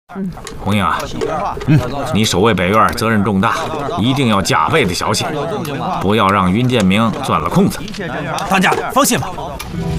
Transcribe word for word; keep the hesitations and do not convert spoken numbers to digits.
红英啊，嗯，你守卫北院责任重大，一定要加倍的小心，不要让云建明钻了空子。 当家的放心吧。